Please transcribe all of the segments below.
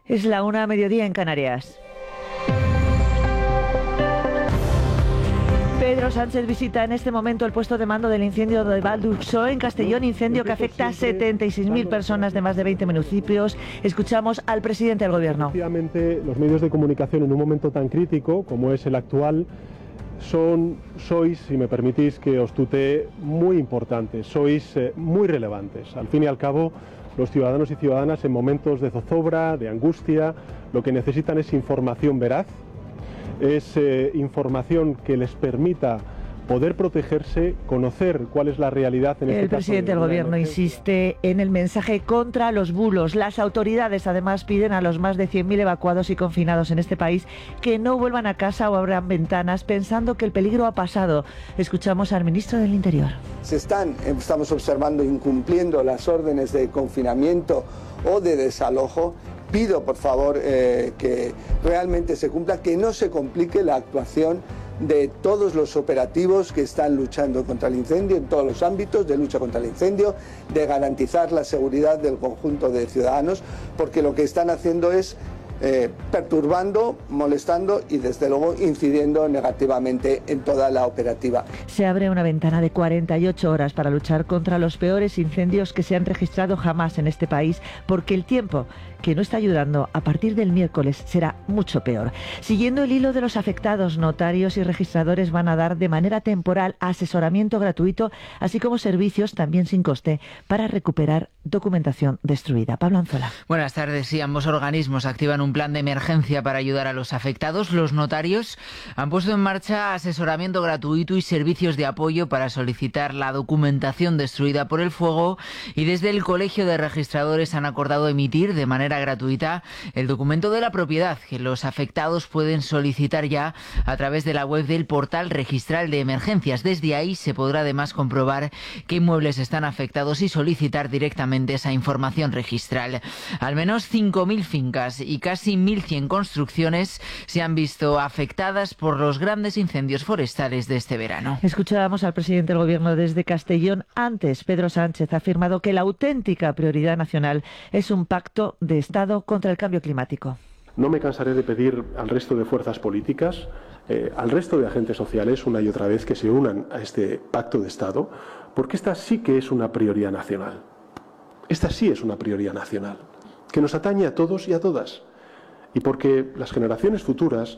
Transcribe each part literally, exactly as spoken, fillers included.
Es la una, mediodía en Canarias. Pedro Sánchez visita en este momento el puesto de mando del incendio de Val d'Uixó en Castellón, incendio que afecta a setenta y seis mil personas de más de veinte municipios. Escuchamos al presidente del Gobierno. Efectivamente, los medios de comunicación en un momento tan crítico como es el actual son, sois, si me permitís que os tutee, muy importantes, sois eh, muy relevantes. Al fin y al cabo, los ciudadanos y ciudadanas en momentos de zozobra, de angustia, lo que necesitan es información veraz, es eh, información que les permita poder protegerse, conocer cuál es la realidad en este caso. El presidente del Gobierno insiste en el mensaje contra los bulos. Las autoridades además piden a los más de cien mil evacuados y confinados en este país que no vuelvan a casa o abran ventanas pensando que el peligro ha pasado. Escuchamos al ministro del Interior. Se están, estamos observando, incumpliendo las órdenes de confinamiento o de desalojo. Pido, por favor, eh, que realmente se cumpla, que no se complique la actuación de todos los operativos que están luchando contra el incendio en todos los ámbitos de lucha contra el incendio, de garantizar la seguridad del conjunto de ciudadanos, porque lo que están haciendo es eh, perturbando, molestando y desde luego incidiendo negativamente en toda la operativa. Se abre una ventana de cuarenta y ocho horas para luchar contra los peores incendios que se han registrado jamás en este país, porque el tiempo que no está ayudando a partir del miércoles será mucho peor. Siguiendo el hilo de los afectados, notarios y registradores van a dar de manera temporal asesoramiento gratuito, así como servicios también sin coste para recuperar documentación destruida. Pablo Anzola. Buenas tardes. Sí, ambos organismos activan un plan de emergencia para ayudar a los afectados. Los notarios han puesto en marcha asesoramiento gratuito y servicios de apoyo para solicitar la documentación destruida por el fuego, y desde el Colegio de Registradores han acordado emitir de manera gratuita el documento de la propiedad que los afectados pueden solicitar ya a través de la web del portal registral de emergencias. Desde ahí se podrá además comprobar qué inmuebles están afectados y solicitar directamente esa información registral. Al menos cinco mil fincas y casi mil cien construcciones se han visto afectadas por los grandes incendios forestales de este verano. Escuchábamos al presidente del Gobierno desde Castellón. Antes, Pedro Sánchez ha afirmado que la auténtica prioridad nacional es un pacto de Estado contra el cambio climático. No me cansaré de pedir al resto de fuerzas políticas, eh, al resto de agentes sociales, una y otra vez, que se unan a este pacto de Estado, porque esta sí que es una prioridad nacional. Esta sí es una prioridad nacional, que nos atañe a todos y a todas. Y porque las generaciones futuras,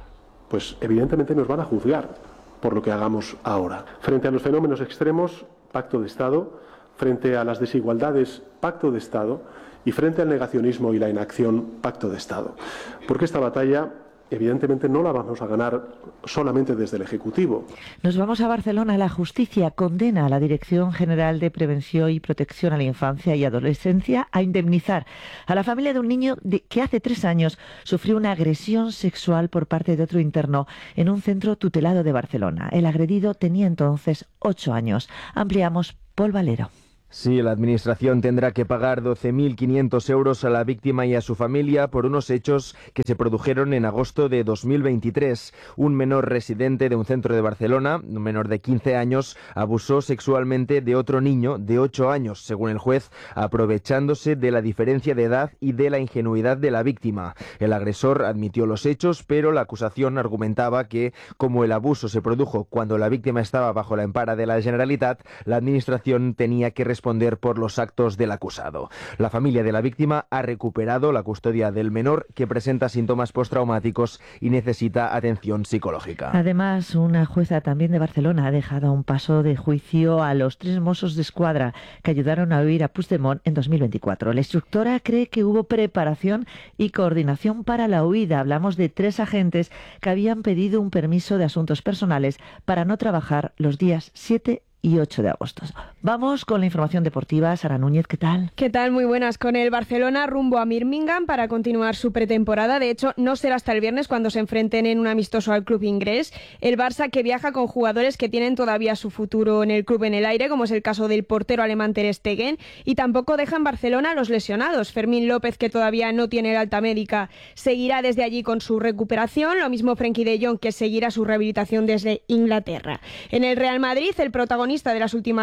pues evidentemente nos van a juzgar por lo que hagamos ahora. Frente a los fenómenos extremos, pacto de Estado. Frente a las desigualdades, pacto de Estado. Y frente al negacionismo y la inacción, pacto de Estado. Porque esta batalla, evidentemente, no la vamos a ganar solamente desde el Ejecutivo. Nos vamos a Barcelona. La justicia condena a la Dirección General de Prevención y Protección a la Infancia y Adolescencia a indemnizar a la familia de un niño de, que hace tres años sufrió una agresión sexual por parte de otro interno en un centro tutelado de Barcelona. El agredido tenía entonces ocho años. Ampliamos, Pol Valero. Sí, la Administración tendrá que pagar doce mil quinientos euros a la víctima y a su familia por unos hechos que se produjeron en agosto de dos mil veintitrés. Un menor residente de un centro de Barcelona, un menor de quince años, abusó sexualmente de otro niño de ocho años, según el juez, aprovechándose de la diferencia de edad y de la ingenuidad de la víctima. El agresor admitió los hechos, pero la acusación argumentaba que, como el abuso se produjo cuando la víctima estaba bajo la empara de la Generalitat, la Administración tenía que responder responder por los actos del acusado. La familia de la víctima ha recuperado la custodia del menor, que presenta síntomas postraumáticos y necesita atención psicológica. Además, una jueza también de Barcelona ha dejado a un paso de juicio a los tres Mossos d'Esquadra que ayudaron a huir a Puigdemont en dos mil veinticuatro. La instructora cree que hubo preparación y coordinación para la huida. Hablamos de tres agentes que habían pedido un permiso de asuntos personales para no trabajar los días siete y ocho de agosto. Vamos con la información deportiva. Sara Núñez, ¿qué tal? ¿Qué tal? Muy buenas. Con el Barcelona rumbo a Birmingham para continuar su pretemporada. De hecho, no será hasta el viernes cuando se enfrenten en un amistoso al club inglés. El Barça, que viaja con jugadores que tienen todavía su futuro en el club en el aire, como es el caso del portero alemán Ter Stegen, y tampoco deja en Barcelona a los lesionados. Fermín López, que todavía no tiene el alta médica, seguirá desde allí con su recuperación. Lo mismo Frenkie de Jong, que seguirá su rehabilitación desde Inglaterra. En el Real Madrid, el protagonista de las últimas horas es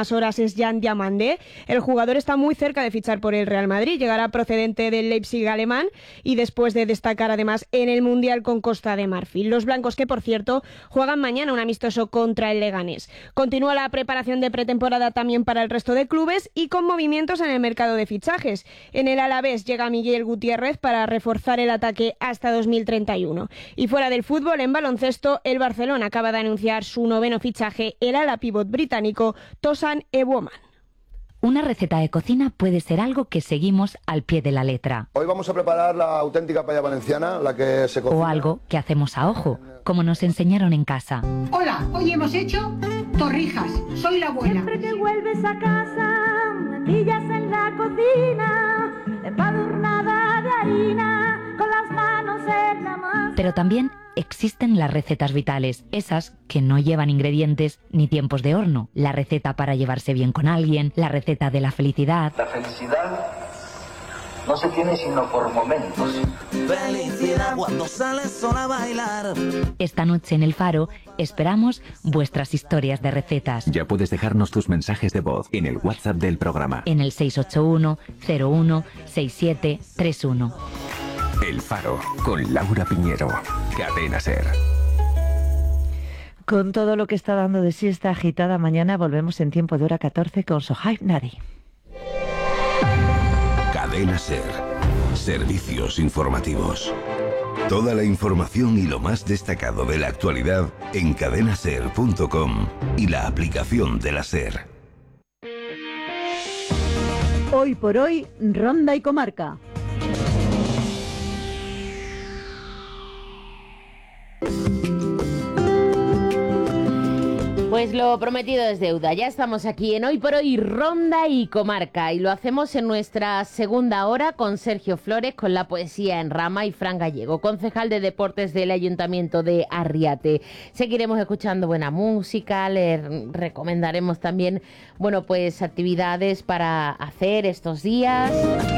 es Jan Diamandé. El jugador está muy cerca de fichar por el Real Madrid, llegará procedente del Leipzig alemán y después de destacar además en el Mundial con Costa de Marfil. Los blancos, que por cierto juegan mañana un amistoso contra el Leganés. Continúa la preparación de pretemporada también para el resto de clubes y con movimientos en el mercado de fichajes. En el Alavés llega Miguel Gutiérrez para reforzar el ataque hasta dos mil treinta y uno. Y fuera del fútbol, en baloncesto, el Barcelona acaba de anunciar su noveno fichaje, el ala pívot británico Tosan Eboman. Una receta de cocina puede ser algo que seguimos al pie de la letra. Hoy vamos a preparar la auténtica paella valenciana, la que se cocina. O algo que hacemos a ojo, como nos enseñaron en casa. Hola, hoy hemos hecho torrijas. Soy la abuela. Siempre que vuelves a casa, me pillas en la cocina, empadurnada de harina, con las manos en la masa. Pero también existen las recetas vitales, esas que no llevan ingredientes ni tiempos de horno. La receta para llevarse bien con alguien, la receta de la felicidad. La felicidad no se tiene sino por momentos. Felicidad cuando sales sola a bailar. Esta noche en El Faro esperamos vuestras historias de recetas. Ya puedes dejarnos tus mensajes de voz en el WhatsApp del programa. En el seis ocho uno cero uno seis siete tres uno. El Faro, con Laura Piñero. Cadena SER. Con todo lo que está dando de sí esta agitada mañana, volvemos en tiempo de hora catorce con Sohaib Nadi. Cadena SER. Servicios informativos. Toda la información y lo más destacado de la actualidad en cadena ser punto com y la aplicación de la SER. Hoy por hoy, Ronda y Comarca. Pues lo prometido es deuda. Ya estamos aquí en Hoy por Hoy, Ronda y Comarca, y lo hacemos en nuestra segunda hora con Sergio Flores, con la poesía en rama, y Fran Gallego, concejal de deportes del Ayuntamiento de Arriate. Seguiremos escuchando buena música, le recomendaremos también, bueno, pues actividades para hacer estos días.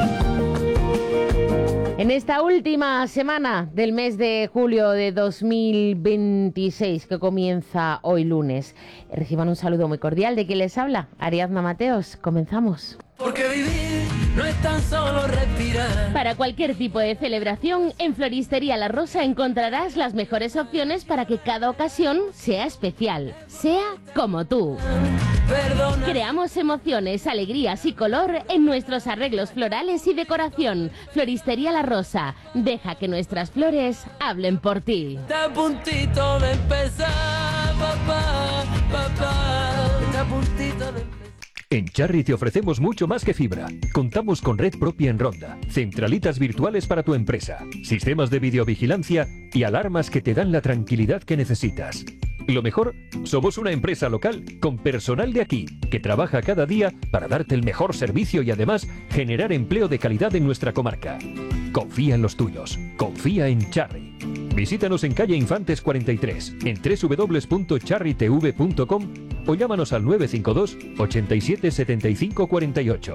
En esta última semana del mes de julio de dos mil veintiséis, que comienza hoy lunes, reciban un saludo muy cordial de quien les habla, Ariadna Mateos. Comenzamos. Porque vivir no es tan solo respirar. Para cualquier tipo de celebración, en Floristería La Rosa encontrarás las mejores opciones para que cada ocasión sea especial, sea como tú. Perdona. Creamos emociones, alegrías y color en nuestros arreglos florales y decoración. Floristería La Rosa, deja que nuestras flores hablen por ti. Está a puntito de empezar, papá, papá. Está a puntito de empezar. En Charry te ofrecemos mucho más que fibra. Contamos con red propia en Ronda, centralitas virtuales para tu empresa, sistemas de videovigilancia y alarmas que te dan la tranquilidad que necesitas. Lo mejor, somos una empresa local con personal de aquí, que trabaja cada día para darte el mejor servicio y además generar empleo de calidad en nuestra comarca. Confía en los tuyos, confía en Charry. Visítanos en calle Infantes cuarenta y tres, en doble u doble u doble u punto charry t v punto com o llámanos al nueve cinco dos, ochenta y siete, setenta y cinco cuarenta y ocho.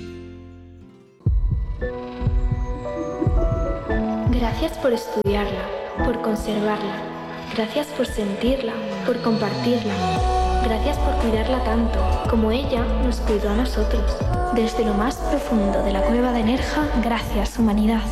Gracias por estudiarla, por conservarla. Gracias por sentirla, por compartirla. Gracias por cuidarla tanto, como ella nos cuidó a nosotros. Desde lo más profundo de la cueva de Nerja, gracias, humanidad.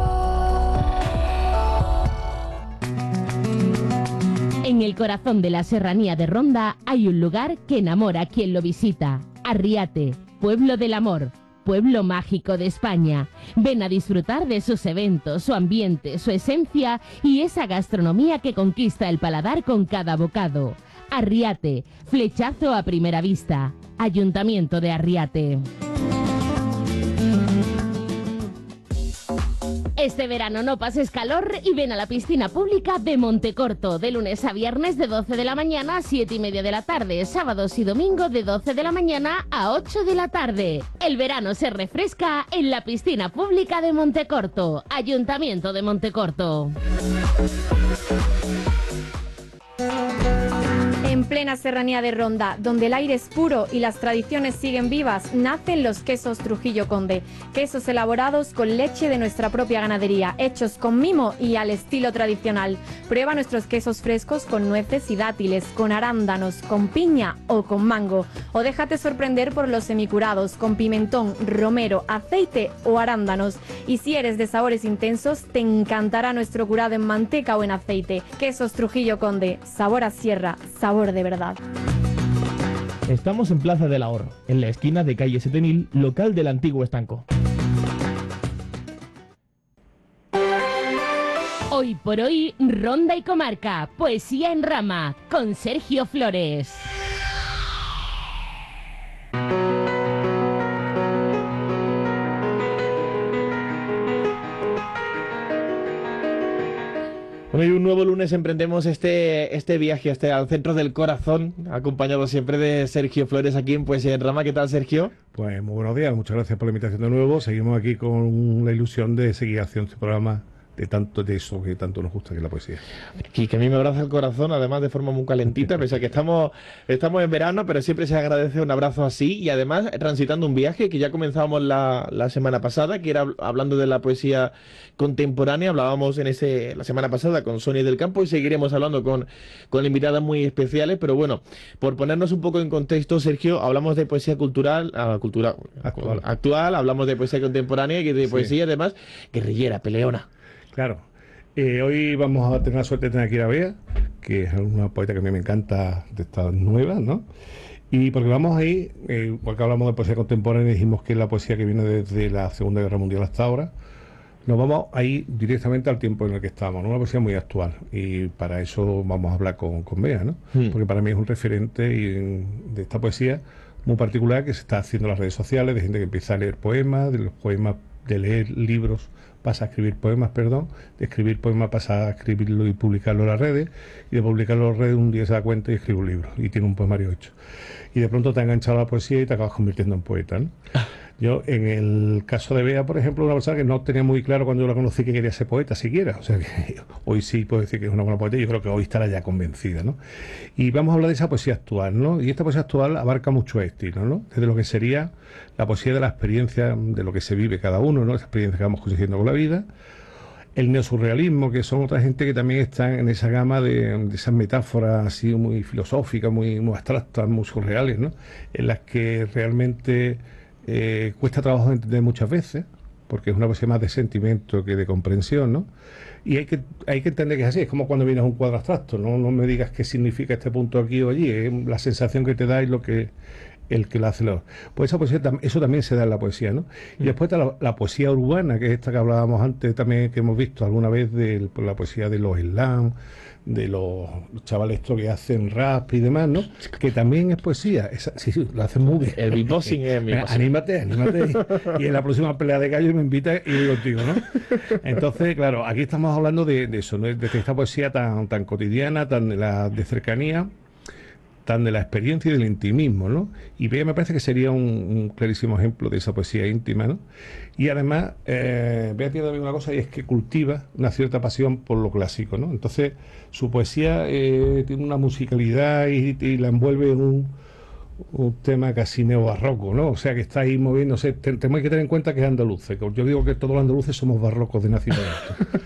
En el corazón de la serranía de Ronda hay un lugar que enamora a quien lo visita. Arriate, pueblo del amor, pueblo mágico de España. Ven a disfrutar de sus eventos, su ambiente, su esencia y esa gastronomía que conquista el paladar con cada bocado. Arriate, flechazo a primera vista. Ayuntamiento de Arriate. Este verano no pases calor y ven a la piscina pública de Montecorto, de lunes a viernes de doce de la mañana a siete y media de la tarde, sábados y domingo de doce de la mañana a ocho de la tarde. El verano se refresca en la piscina pública de Montecorto, Ayuntamiento de Montecorto. En plena serranía de Ronda, donde el aire es puro y las tradiciones siguen vivas, nacen los quesos Trujillo Conde. Quesos elaborados con leche de nuestra propia ganadería, hechos con mimo y al estilo tradicional. Prueba nuestros quesos frescos con nueces y dátiles, con arándanos, con piña o con mango. O déjate sorprender por los semicurados, con pimentón, romero, aceite o arándanos. Y si eres de sabores intensos, te encantará nuestro curado en manteca o en aceite. Quesos Trujillo Conde, sabor a sierra, sabor de verdad. Estamos en Plaza del Ahorro, en la esquina de calle siete mil, local del antiguo estanco. Hoy por hoy, Ronda y Comarca, poesía en rama, con Sergio Flores. Bueno, y un nuevo lunes emprendemos este, este viaje este, al centro del corazón, acompañado siempre de Sergio Flores aquí en Poesía en Rama. ¿Qué tal, Sergio? Pues muy buenos días, muchas gracias por la invitación de nuevo. Seguimos aquí con la ilusión de seguir haciendo este programa de tanto de eso que tanto nos gusta, que es la poesía. Y que a mí me abraza el corazón, además de forma muy calentita, pese a que estamos, estamos en verano, pero siempre se agradece un abrazo así, y además transitando un viaje que ya comenzábamos la, la semana pasada, que era hablando de la poesía contemporánea. Hablábamos en ese la semana pasada con Sonia del Campo y seguiremos hablando con, con invitadas muy especiales, pero bueno, por ponernos un poco en contexto, Sergio, hablamos de poesía cultural, uh, cultura, actual. actual, hablamos de poesía contemporánea y de poesía, sí, además guerrillera, peleona. Claro. Eh, hoy vamos a tener la suerte de tener aquí a Bea, que es una poeta que a mí me encanta, de estas nuevas, ¿no? Y porque vamos ahí, eh, porque hablamos de poesía contemporánea, dijimos que es la poesía que viene desde la Segunda Guerra Mundial hasta ahora, nos vamos ahí directamente al tiempo en el que estamos, ¿no? Una poesía muy actual, y para eso vamos a hablar con, con Bea, ¿no? Mm. Porque para mí es un referente y, de esta poesía muy particular que se está haciendo en las redes sociales, de gente que empieza a leer poemas, de los poemas, de leer libros, pasa a escribir poemas, perdón, de escribir poemas pasa a escribirlo y publicarlo en las redes, y de publicarlo en las redes un día se da cuenta y escribe un libro, y tiene un poemario hecho. Y de pronto te ha enganchado a la poesía y te acabas convirtiendo en poeta, ¿no? Yo, en el caso de Bea, por ejemplo, una persona que no tenía muy claro cuando yo la conocí que quería ser poeta siquiera, o sea que hoy sí puedo decir que es una buena poeta, y yo creo que hoy estará ya convencida, ¿no? Y vamos a hablar de esa poesía actual, ¿no? Y esta poesía actual abarca muchos estilos, ¿no? Desde lo que sería la poesía de la experiencia, de lo que se vive cada uno, ¿no? Esa experiencia que vamos consiguiendo con la vida. El neosurrealismo, que son otra gente que también están en esa gama de, de esas metáforas así muy filosóficas, muy, muy abstractas, muy surreales, ¿no? En las que realmente eh, cuesta trabajo entender muchas veces, porque es una poesía más de sentimiento que de comprensión, ¿no? Y hay que, hay que entender que es así, es como cuando vienes a un cuadro abstracto, ¿no? No me digas qué significa este punto aquí o allí, es la sensación que te da y lo que el que lo hace. Lo... Pues esa poesía, eso también se da en la poesía, ¿no? Y después está la, la poesía urbana, que es esta que hablábamos antes también, que hemos visto alguna vez, de pues, la poesía de los slams, de los chavales estos que hacen rap y demás, ¿no? Que también es poesía. Esa, sí, sí, lo hacen muy bien. El beatboxing es mi Anímate, anímate. Y, y en la próxima pelea de gallo me invita y voy contigo, ¿no? Entonces, claro, aquí estamos hablando de, de eso, ¿no? De esta poesía tan, tan cotidiana, tan de, la, de cercanía, tan de la experiencia y del intimismo, ¿no? Y Bea me parece que sería un, un clarísimo ejemplo de esa poesía íntima, ¿no? Y además, eh, Bea tiene también una cosa, y es que cultiva una cierta pasión por lo clásico, ¿no? Entonces, su poesía eh, tiene una musicalidad y, y la envuelve en un, un tema casi neobarroco, ¿no? O sea, que está ahí moviéndose. Tenemos que tener en cuenta que es andaluce. Yo digo que todos los andaluces somos barrocos de nacimiento.